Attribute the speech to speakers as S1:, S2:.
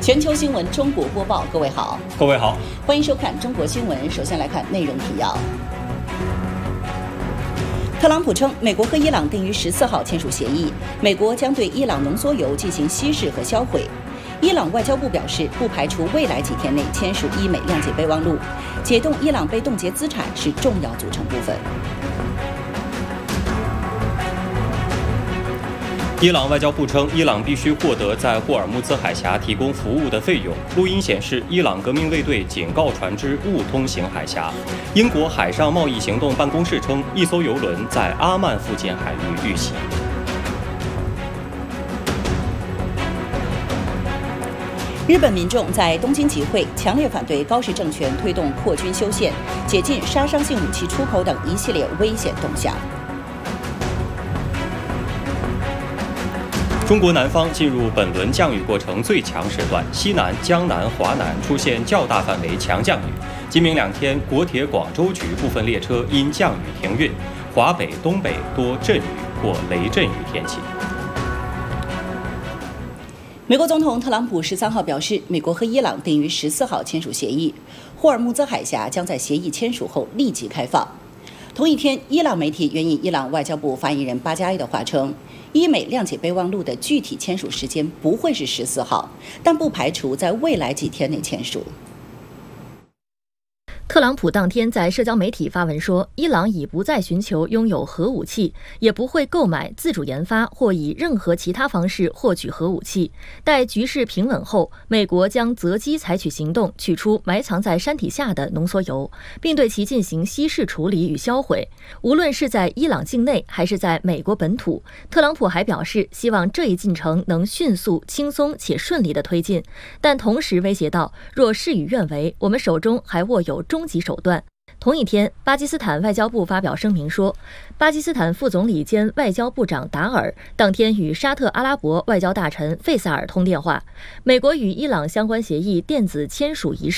S1: 全球新闻中国播报，各位好，欢迎收看中国新闻。首先来看内容提要。特朗普称，美国和伊朗定于14号签署协议，美国将对伊朗浓缩铀进行稀释和销毁。伊朗外交部表示，不排除未来几天内签署伊美谅解备忘录，解冻伊朗被冻结资产是重要组成部分。
S2: 伊朗外交部称，伊朗必须获得在霍尔木兹海峡提供服务的费用。录音显示，伊朗革命卫队警告船只勿通行海峡。英国海上贸易行动办公室称，一艘油轮在阿曼附近海域遇袭。
S1: 日本民众在东京集会，强烈反对高市政权推动扩军修宪、解禁杀伤性武器出口等一系列危险动向。
S2: 中国南方进入本轮降雨过程最强时段，西南、江南、华南出现较大范围强降雨。今明2天，国铁广州局部分列车因降雨停运，华北、东北多阵雨或雷阵雨天气。
S1: 美国总统特朗普13号表示，美国和伊朗定于14号签署协议，霍尔木兹海峡将在协议签署后立即开放。同一天，伊朗媒体援引伊朗外交部发言人巴加伊的话称，伊美谅解备忘录的具体签署时间不会是14号，但不排除在未来几天内签署。
S3: 特朗普当天在社交媒体发文说，伊朗已不再寻求拥有核武器，也不会购买、自主研发或以任何其他方式获取核武器。待局势平稳后，美国将择机采取行动，取出埋藏在山体下的浓缩铀，并对其进行稀释处理与销毁。无论是在伊朗境内还是在美国本土，特朗普还表示，希望这一进程能迅速、轻松且顺利地推进，但同时威胁到，若事与愿违，我们手中还握有终极手段。同一天，巴基斯坦外交部发表声明说，巴基斯坦副总理兼外交部长达尔当天与沙特阿拉伯外交大臣费萨尔通电话，美国与伊朗相关协议电子签署仪式